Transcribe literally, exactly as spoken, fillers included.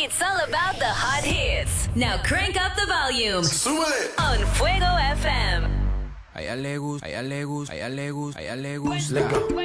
It's all about the hot hits. Now crank up the volume. Súbele. On Fuego F M. A ella le gusta, a ella le gusta, a ella le gusta, a ella le gusta.